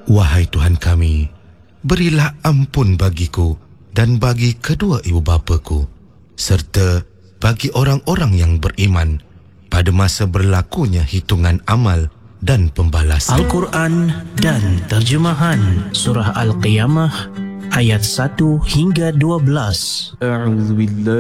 Wahai Tuhan kami, berilah ampun bagiku dan bagi kedua ibu bapaku, serta bagi orang-orang yang beriman pada masa berlakunya hitungan amal dan pembalasan. Al-Quran dan terjemahan Surah Al-Qiyamah ayat 1 hingga 12.